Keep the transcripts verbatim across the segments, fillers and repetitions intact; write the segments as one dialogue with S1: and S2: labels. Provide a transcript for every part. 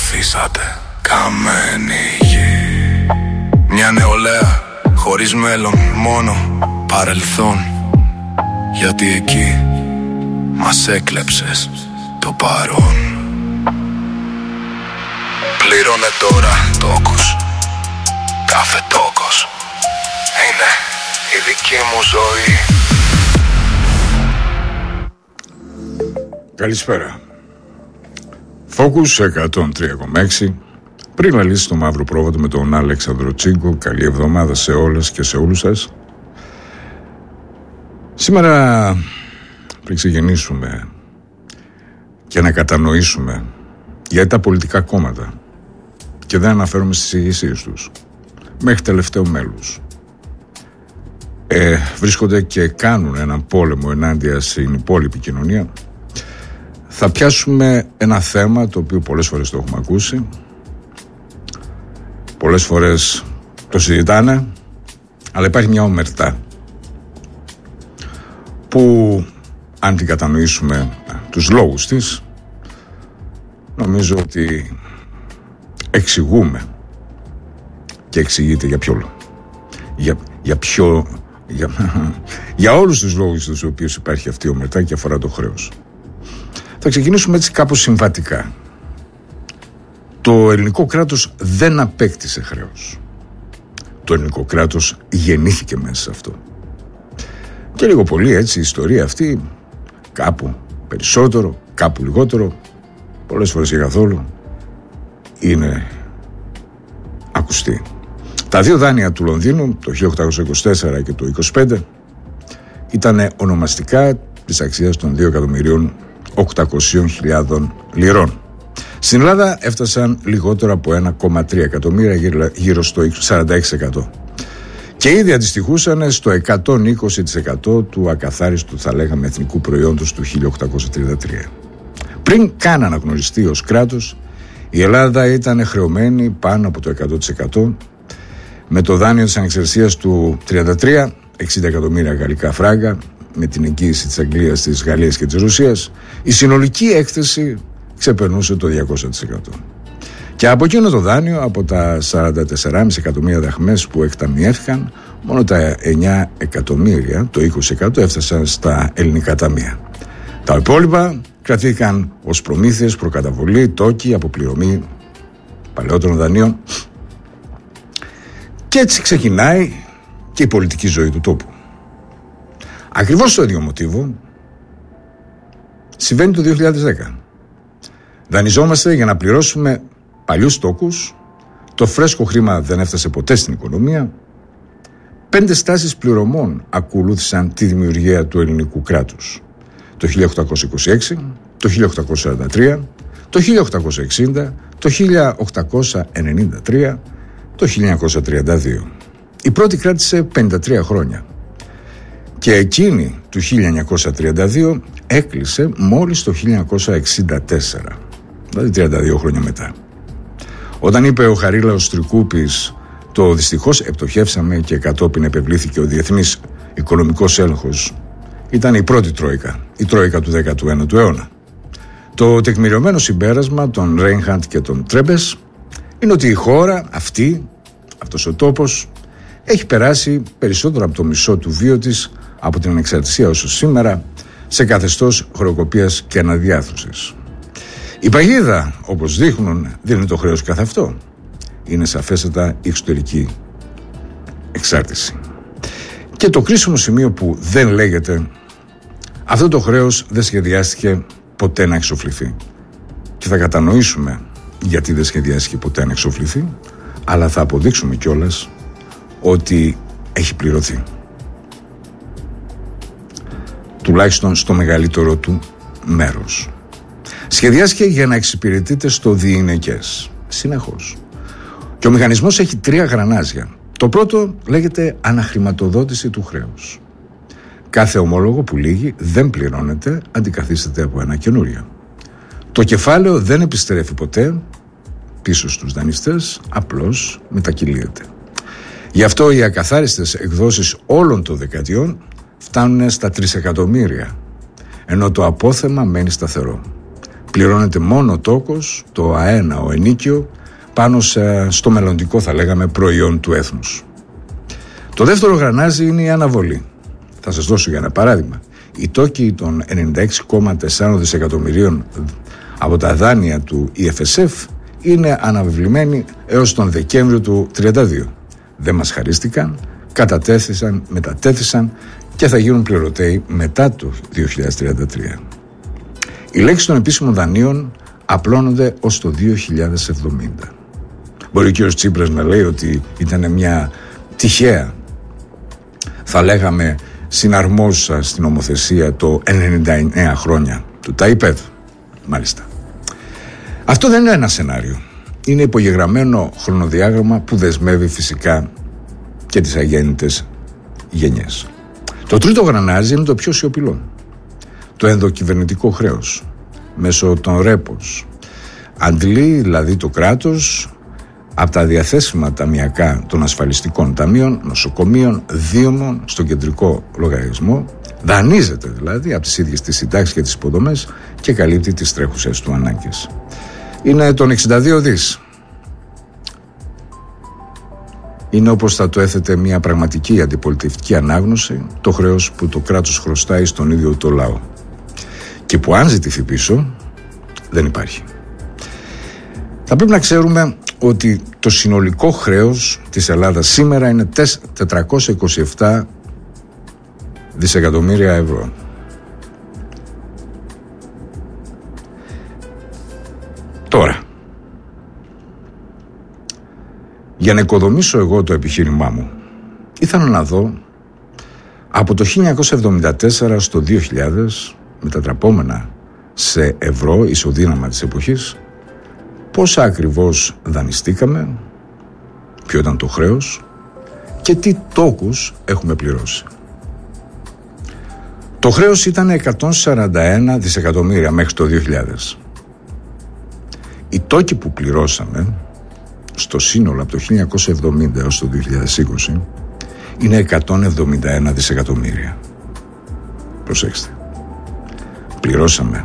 S1: καθίσατε καμένη γη. Μια νεολαία χωρίς μέλλον, μόνο παρελθόν. Γιατί εκεί μας έκλεψες το παρόν. Πλήρωνε τώρα τόκους, κάθε τόκος είναι η δική μου ζωή.
S2: Καλησπέρα. Focus εκατόν τρία κόμμα έξι. Πριν λαλήσει το μαύρο πρόβατο με τον Αλέξανδρο Τσίγκο. Καλή εβδομάδα σε όλες και σε όλους σας. Σήμερα, πριν ξεκινήσουμε και να κατανοήσουμε γιατί τα πολιτικά κόμματα, και δεν αναφέρομαι στις ηγεσίες τους, μέχρι τελευταίο μέλους, ε, βρίσκονται και κάνουν έναν πόλεμο ενάντια στην υπόλοιπη κοινωνία, θα πιάσουμε ένα θέμα το οποίο πολλές φορές το έχουμε ακούσει, πολλές φορές το συζητάνε, αλλά υπάρχει μια ομερτά που, αν την κατανοήσουμε τους λόγους της, νομίζω ότι εξηγούμε και εξηγείται για ποιο για, για ποιο για, για όλους τους λόγους τους οποίους υπάρχει αυτή η ομερτά και αφορά το χρέος. Θα ξεκινήσουμε έτσι κάπως συμβατικά. Το ελληνικό κράτος δεν απέκτησε χρέος. Το ελληνικό κράτος γεννήθηκε μέσα σε αυτό. Και λίγο πολύ έτσι η ιστορία αυτή, κάπου περισσότερο, κάπου λιγότερο, πολλές φορές και καθόλου, είναι ακουστή. Τα δύο δάνεια του Λονδίνου, το χίλια οκτακόσια είκοσι τέσσερα και το είκοσι πέντε, ήταν ονομαστικά της αξίας των δύο εκατομμυρίων οκτακόσιες χιλιάδες λιρών. Στην Ελλάδα έφτασαν λιγότερο από ένα κόμμα τρία εκατομμύρια, γύρω στο σαράντα έξι τοις εκατό. Και ήδη αντιστοιχούσαν στο εκατόν είκοσι τοις εκατό του ακαθάριστου, θα λέγαμε, εθνικού προϊόντος του χίλια οκτακόσια τριάντα τρία. Πριν καν αναγνωριστεί ως κράτος, η Ελλάδα ήταν χρεωμένη πάνω από το εκατό τοις εκατό, με το δάνειο της ανεξαρτησίας του τριάντα τρία, εξήντα εκατομμύρια γαλλικά φράγκα, με την εγγύηση της Αγγλίας, της Γαλλίας και της Ρωσίας, η συνολική έκθεση ξεπερνούσε το διακόσια τοις εκατό. Και από εκείνο το δάνειο, από τα σαράντα τέσσερα κόμμα πέντε εκατομμύρια δραχμές που εκταμιεύτηκαν, μόνο τα εννιά εκατομμύρια, το είκοσι τοις εκατό, έφτασαν στα ελληνικά ταμεία. Τα υπόλοιπα κρατήθηκαν ως προμήθειες, προκαταβολή, τόκοι, αποπληρωμή παλαιότερων δανείων. Και έτσι ξεκινάει και η πολιτική ζωή του τόπου. Ακριβώς το ίδιο μοτίβο συμβαίνει το δύο χιλιάδες δέκα. Δανειζόμαστε για να πληρώσουμε παλιούς τόκους, το φρέσκο χρήμα δεν έφτασε ποτέ στην οικονομία, πέντε στάσεις πληρωμών ακολούθησαν τη δημιουργία του ελληνικού κράτους. Το χίλια οκτακόσια είκοσι έξι, το χίλια οκτακόσια σαράντα τρία, το χίλια οκτακόσια εξήντα, το χίλια οκτακόσια ενενήντα τρία, το χίλια εννιακόσια τριάντα δύο. Η πρώτη κράτησε πενήντα τρία χρόνια και εκείνη του χίλια εννιακόσια τριάντα δύο έκλεισε μόλις το χίλια εννιακόσια εξήντα τέσσερα, δηλαδή τριάντα δύο χρόνια μετά. Όταν είπε ο Χαρίλαος Τρικούπης το δυστυχώς επτοχεύσαμε και κατόπιν επευλήθηκε ο διεθνής οικονομικός έλεγχος, ήταν η πρώτη τρόικα, η τρόικα του δέκατου ένατου αιώνα. Το τεκμηριωμένο συμπέρασμα των Ρέινχαντ και των Τρέμπες είναι ότι η χώρα αυτή, αυτός ο τόπος, έχει περάσει περισσότερο από το μισό του βίου της από την ανεξαρτησία όσο σήμερα σε καθεστώς χρεοκοπίας και αναδιάθρωσης. Η παγίδα, όπως δείχνουν, δεν είναι το χρέος καθ' αυτό. Είναι σαφέστατα η εξωτερική εξάρτηση. Και το κρίσιμο σημείο που δεν λέγεται, αυτό το χρέος δεν σχεδιάστηκε ποτέ να εξοφληθεί. Και θα κατανοήσουμε γιατί δεν σχεδιάστηκε ποτέ να εξοφληθεί, αλλά θα αποδείξουμε κιόλας ότι έχει πληρωθεί. Τουλάχιστον στο μεγαλύτερο του μέρος. Σχεδιάστηκε για να εξυπηρετείται στο διηνεκές, συνεχώς. Και ο μηχανισμός έχει τρία γρανάζια. Το πρώτο λέγεται αναχρηματοδότηση του χρέους. Κάθε ομόλογο που λύγει δεν πληρώνεται, αντικαθίσταται από ένα καινούριο. Το κεφάλαιο δεν επιστρέφει ποτέ πίσω στους δανειστές, απλώς μετακυλίεται. Γι' αυτό οι ακαθάριστες εκδόσεις όλων των δεκαετιών φτάνουν στα τρισεκατομμύρια, ενώ το απόθεμα μένει σταθερό. πληρώνεται μόνο τόκος, το αένα, ο ενίκιο, πάνω στο μελλοντικό, θα λέγαμε, προϊόν του έθνους. Το δεύτερο γρανάζι είναι η αναβολή. Θα σας δώσω για ένα παράδειγμα. Οι τόκοι των ενενήντα έξι κόμμα τέσσερα δισεκατομμυρίων από τα δάνεια του ι εφ ες εφ είναι αναβεβλημένοι έως τον Δεκέμβριο του τριάντα δύο. Δεν μας χαρίστηκαν, κατατέθησαν, μετατέθησαν και θα γίνουν πληρωτέοι μετά το δύο χιλιάδες τριάντα τρία. Οι λέξεις των επίσημων δανείων απλώνονται ως το δύο χιλιάδες εβδομήντα. Μπορεί ο κύριος Τσίπρας να λέει ότι ήταν μια τυχαία, θα λέγαμε, συναρμόζουσα στην νομοθεσία το ενενήντα εννέα χρόνια του ΤΑΙΠΕΔ. Μάλιστα. Αυτό δεν είναι ένα σενάριο. Είναι υπογεγραμμένο χρονοδιάγραμμα που δεσμεύει φυσικά και τις αγέννητες γενιές. Το τρίτο γρανάζι είναι το πιο σιωπηλό. Το ενδοκυβερνητικό χρέος μέσω των ρέπος. Αντλεί δηλαδή το κράτος από τα διαθέσιμα ταμιακά των ασφαλιστικών ταμείων, νοσοκομείων, δήμων στον κεντρικό λογαριασμό, δανείζεται δηλαδή από τις ίδιες τις συντάξεις και τις υποδομές και καλύπτει τις τρέχουσες του ανάγκες. Είναι των εξήντα δύο δις. Είναι, όπως θα το έθετε, μια πραγματική αντιπολιτευτική ανάγνωση, το χρέος που το κράτος χρωστάει στον ίδιο το λαό και που αν ζητηθεί πίσω δεν υπάρχει. Θα πρέπει να ξέρουμε ότι το συνολικό χρέος της Ελλάδας σήμερα είναι τετρακόσια είκοσι επτά δισεκατομμύρια ευρώ. Τώρα, για να οικοδομήσω εγώ το επιχείρημά μου, ήθελα να δω από το χίλια εννιακόσια εβδομήντα τέσσερα στο δύο χιλιάδες, μετατραπόμενα σε ευρώ, ισοδύναμα της εποχής, πόσα ακριβώς δανειστήκαμε, ποιο ήταν το χρέος και τι τόκους έχουμε πληρώσει. Το χρέος ήταν εκατόν σαράντα ένα δισεκατομμύρια μέχρι το δύο χιλιάδες. Οι τόκοι που πληρώσαμε στο σύνολο από το χίλια εννιακόσια εβδομήντα έως το δύο χιλιάδες είκοσι είναι εκατόν εβδομήντα ένα δισεκατομμύρια. Προσέξτε. Πληρώσαμε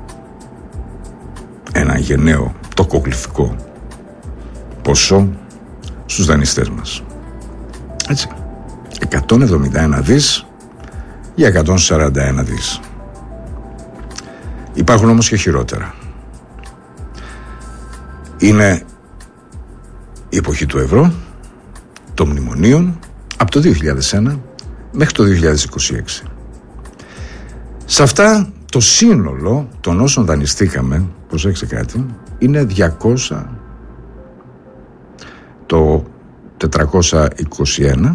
S2: ένα γενναίο τοκογλυφικό ποσό στους δανειστές μας. Έτσι. εκατόν εβδομήντα ένα δις για εκατόν σαράντα ένα δις. Υπάρχουν όμως και χειρότερα. Είναι η εποχή του ευρώ, των μνημονίων, από το δύο χιλιάδες ένα μέχρι το δύο χιλιάδες είκοσι έξι. Σε αυτά το σύνολο των όσων δανειστήκαμε, προσέξτε κάτι, είναι διακόσια, το τετρακόσια είκοσι ένα.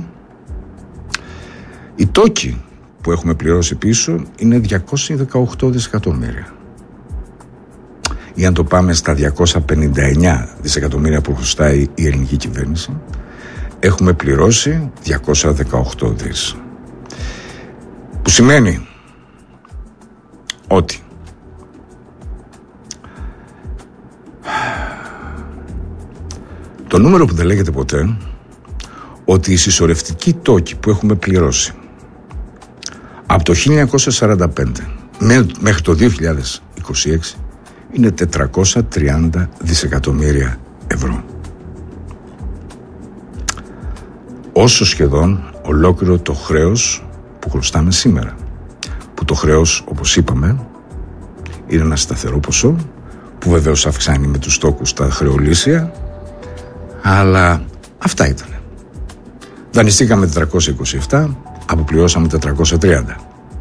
S2: Οι τόκοι που έχουμε πληρώσει πίσω είναι διακόσια δεκαοκτώ δισεκατομμύρια. Ή αν το πάμε στα διακόσια πενήντα εννέα δισεκατομμύρια που χρωστάει η ελληνική κυβέρνηση, έχουμε πληρώσει διακόσια δεκαοκτώ δις. Που σημαίνει ότι το νούμερο που δεν λέγεται ποτέ, ότι οι συσσωρευτικοί τόκοι που έχουμε πληρώσει από το χίλια εννιακόσια σαράντα πέντε μέχρι το δύο χιλιάδες είκοσι έξι είναι τετρακόσια τριάντα δισεκατομμύρια ευρώ. Όσο σχεδόν ολόκληρο το χρέος που χρωστάμε σήμερα. Που το χρέος, όπως είπαμε, είναι ένα σταθερό ποσό που βεβαίως αυξάνει με τους τόκους τα χρεολύσια, αλλά αυτά ήταν. Δανειστήκαμε τετρακόσια είκοσι επτά, αποπληρώσαμε τετρακόσια τριάντα.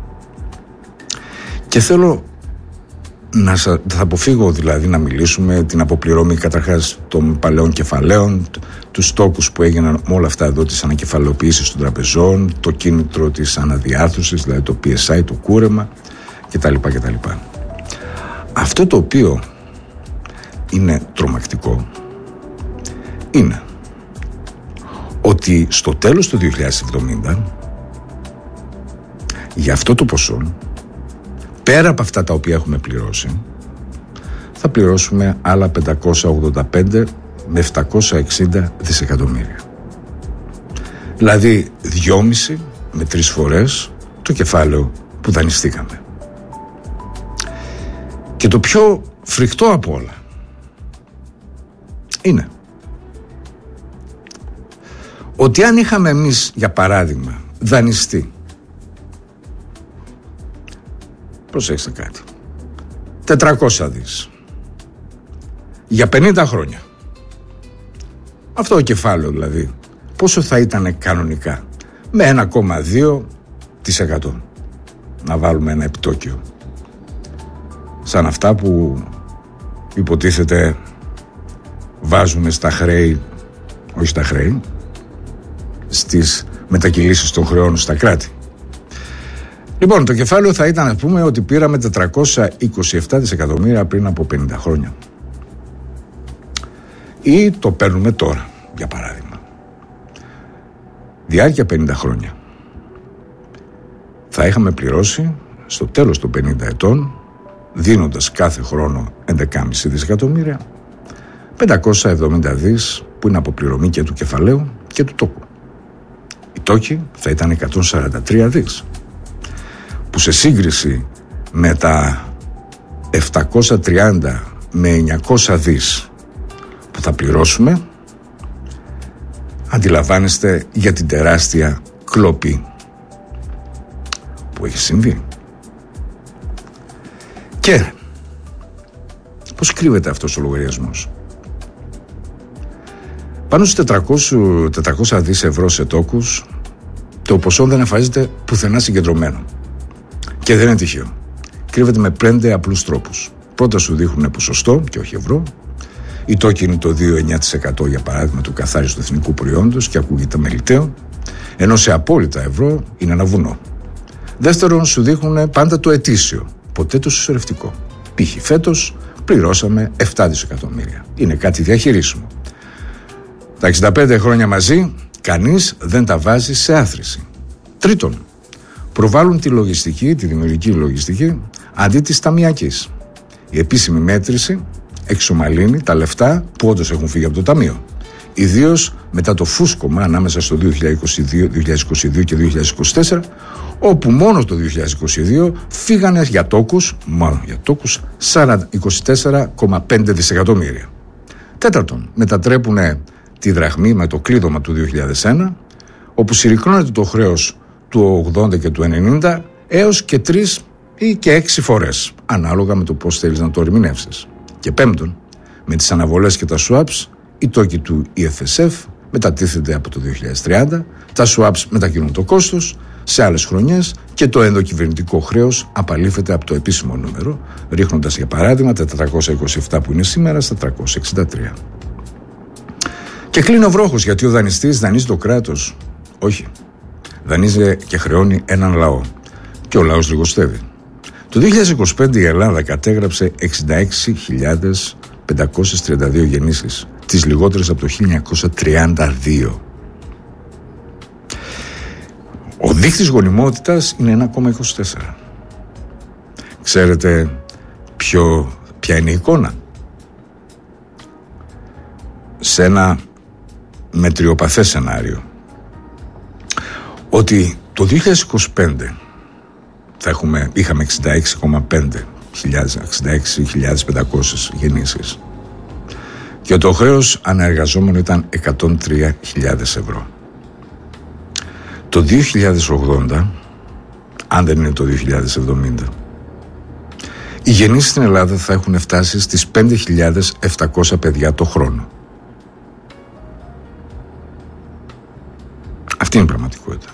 S2: Και θέλω να θα αποφύγω δηλαδή να μιλήσουμε την αποπληρώμη καταρχάς των παλαιών κεφαλαίων, τους τόκους που έγιναν με όλα αυτά εδώ, τις ανακεφαλαιοποιήσεις των τραπεζών, το κίνητρο της αναδιάρθρωσης, δηλαδή το πι ες άι, το κούρεμα κτλ. κτλ. Αυτό το οποίο είναι τρομακτικό είναι ότι στο τέλος του δύο χιλιάδες εβδομήντα για αυτό το ποσό, πέρα από αυτά τα οποία έχουμε πληρώσει, θα πληρώσουμε άλλα πεντακόσια ογδόντα πέντε με επτακόσια εξήντα δισεκατομμύρια. Δηλαδή δυόμιση με τρεις φορές το κεφάλαιο που δανειστήκαμε. Και το πιο φρικτό από όλα είναι ότι αν είχαμε εμείς, για παράδειγμα, δανειστεί, προσέξτε κάτι, τετρακόσια δις για πενήντα χρόνια, αυτό το κεφάλαιο δηλαδή πόσο θα ήταν κανονικά? Με ένα κόμμα δύο τοις εκατό να βάλουμε ένα επιτόκιο, σαν αυτά που υποτίθεται βάζουμε στα χρέη, όχι στα χρέη, στις μετακυλήσεις των χρεών στα κράτη. Λοιπόν, το κεφάλαιο θα ήταν, να πούμε, ότι πήραμε τετρακόσια είκοσι επτά δισεκατομμύρια πριν από πενήντα χρόνια. Ή το παίρνουμε τώρα, για παράδειγμα. Διάρκεια πενήντα χρόνια. Θα είχαμε πληρώσει στο τέλος των πενήντα ετών, δίνοντας κάθε χρόνο έντεκα κόμμα πέντε δισεκατομμύρια, πεντακόσια εβδομήντα δις που είναι αποπληρωμή και του κεφαλαίου και του τόκου. Οι τόκοι θα ήταν εκατόν σαράντα τρία δις, που σε σύγκριση με τα επτακόσια τριάντα με εννιακόσια δις που θα πληρώσουμε, αντιλαμβάνεστε για την τεράστια κλοπή που έχει συμβεί. Και πώς κρύβεται αυτός ο λογαριασμός? Πάνω στους τετρακόσια δις ευρώ σε τόκους, το ποσό δεν εμφανίζεται πουθενά συγκεντρωμένο. Και δεν είναι τυχαίο. Κρύβεται με πέντε απλούς τρόπους. Πρώτα σου δείχνουν ποσοστό και όχι ευρώ. Η τόκη είναι το δύο κόμμα εννιά τοις εκατό για παράδειγμα του καθάριστου εθνικού προϊόντος και ακούγεται μελιτέο, ενώ σε απόλυτα ευρώ είναι ένα βουνό. Δεύτερον, σου δείχνουν πάντα το ετήσιο, ποτέ το συσσωρευτικό. Π.χ. φέτος πληρώσαμε επτά δισεκατομμύρια. Είναι κάτι διαχειρίσιμο. Τα εξήντα πέντε χρόνια μαζί, κανείς δεν τα βάζει σε άθροιση. Τρίτον, προβάλλουν τη λογιστική, τη δημιουργική λογιστική, αντί της ταμιακής. Η επίσημη μέτρηση εξομαλύνει τα λεφτά που όντως έχουν φύγει από το ταμείο. Ιδίως μετά το φούσκωμα ανάμεσα στο δύο χιλιάδες είκοσι δύο, δύο χιλιάδες είκοσι δύο και δύο χιλιάδες είκοσι τέσσερα, όπου μόνο το δύο χιλιάδες είκοσι δύο φύγανε για τόκους, μόνο για τόκους, είκοσι τέσσερα κόμμα πέντε δισεκατομμύρια. Τέταρτον, μετατρέπουν τη δραχμή με το κλείδωμα του δύο χιλιάδες ένα, όπου συρρυκνώνεται το χρέος του ογδόντα και του ενενήντα έως και τρεις ή και έξι φορές, ανάλογα με το πώς θέλεις να το ερμηνεύσεις. Και πέμπτον, με τις αναβολές και τα swaps, οι τόκοι του ι εφ ες εφ μετατίθενται από το δύο χιλιάδες τριάντα, τα swaps μετακινούν το κόστος σε άλλες χρονιές και το ενδοκυβερνητικό χρέος απαλήφεται από το επίσημο νούμερο, ρίχνοντας για παράδειγμα τα τετρακόσια είκοσι επτά που είναι σήμερα στα τριακόσια εξήντα τρία. Και κλείνει ο βρόχος, γιατί ο δανειστής δανείζει το κράτος. Όχι. Δανείζει και χρεώνει έναν λαό. Και ο λαός λιγοστεύει. Το δύο χιλιάδες είκοσι πέντε η Ελλάδα κατέγραψε εξήντα έξι χιλιάδες πεντακόσιες τριάντα δύο γεννήσεις, τις λιγότερες από το χίλια εννιακόσια τριάντα δύο. Ο δείκτης γονιμότητας είναι ένα κόμμα είκοσι τέσσερα. Ξέρετε ποιο, ποια είναι η εικόνα? Σε ένα μετριοπαθές σενάριο, ότι το δύο χιλιάδες είκοσι πέντε θα έχουμε, είχαμε εξήντα έξι κόμμα πέντε χιλιάδες, εξήντα έξι χιλιάδες πεντακόσιες γεννήσεις και το χρέος αναεργαζόμενο ήταν εκατόν τρία χιλιάδες ευρώ. Το δύο χιλιάδες ογδόντα, αν δεν είναι το δύο χιλιάδες εβδομήντα, οι γεννήσεις στην Ελλάδα θα έχουν φτάσει στις πέντε χιλιάδες επτακόσια παιδιά το χρόνο. Αυτή είναι η πραγματικότητα.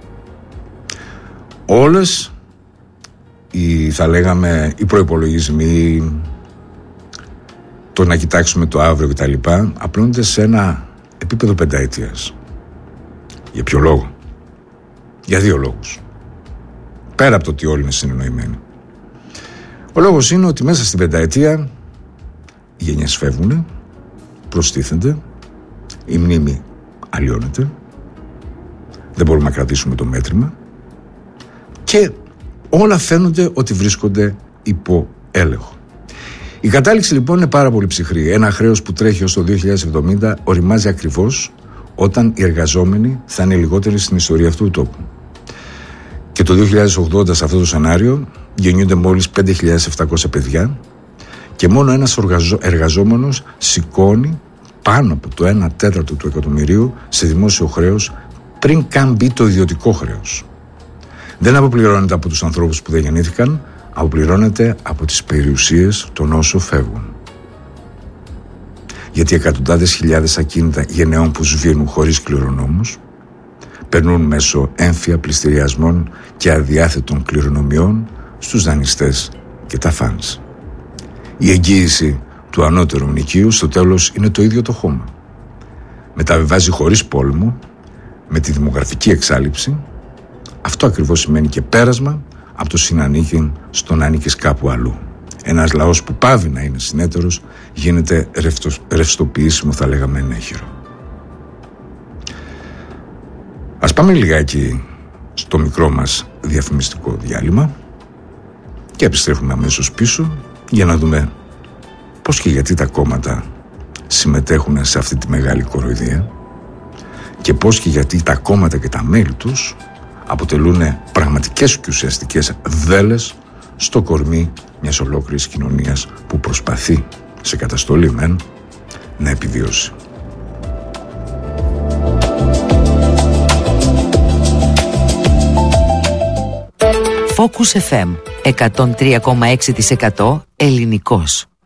S2: Όλες οι, θα λέγαμε, οι προϋπολογισμοί, το να κοιτάξουμε το αύριο κτλ. Απλώνονται σε ένα επίπεδο πενταετίας. Για ποιο λόγο? Για δύο λόγους. Πέρα από το ότι όλοι είναι συνεννοημένοι. Ο λόγος είναι ότι μέσα στην πενταετία οι γενιές φεύγουν, προστίθενται, η μνήμη αλλοιώνεται, δεν μπορούμε να κρατήσουμε το μέτρημα και όλα φαίνονται ότι βρίσκονται υπό έλεγχο. Η κατάληξη λοιπόν είναι πάρα πολύ ψυχρή. Ένα χρέος που τρέχει ως το δύο χιλιάδες εβδομήντα οριμάζει ακριβώς όταν οι εργαζόμενοι θα είναι λιγότεροι στην ιστορία αυτού του τόπου. Και το δύο χιλιάδες ογδόντα σε αυτό το σενάριο γεννιούνται μόλις πέντε χιλιάδες επτακόσια παιδιά και μόνο ένας εργαζόμενος σηκώνει πάνω από το ένα τέταρτο του εκατομμυρίου σε δημόσιο χρέος πριν καν μπει το ιδιωτικό χρέος. Δεν αποπληρώνεται από τους ανθρώπους που δεν γεννήθηκαν, αποπληρώνεται από τις περιουσίες των όσων φεύγουν. Γιατί εκατοντάδες χιλιάδες ακίνητα γενναιών που σβήνουν χωρίς κληρονόμους περνούν μέσω έμφυα πληστηριασμών και αδιάθετων κληρονομιών στους δανειστές και τα φανς. Η εγγύηση του ανώτερου μνικείου στο τέλος είναι το ίδιο το χώμα. Μεταβιβάζει χωρίς πόλεμο, με τη δημογραφική εξάλειψη. Αυτό ακριβώς σημαίνει και πέρασμα από το συνανίκην στο να ανήκεις κάπου αλλού. Ένας λαός που πάβει να είναι συνέτερος γίνεται ρευστοποιήσιμο, θα λέγαμε, ενέχειρο. Ας πάμε λιγάκι στο μικρό μας διαφημιστικό διάλειμμα και επιστρέφουμε αμέσως πίσω για να δούμε πώς και γιατί τα κόμματα συμμετέχουν σε αυτή τη μεγάλη κοροϊδία και πώς και γιατί τα κόμματα και τα μέλη τους αποτελούν πραγματικές και ουσιαστικές δέλες στο κορμί μιας ολόκληρης κοινωνίας που προσπαθεί σε καταστολή μεν να επιβιώσει.
S3: Focus εφ εμ εκατόν τρία κόμμα έξι τοις εκατό ελληνικός.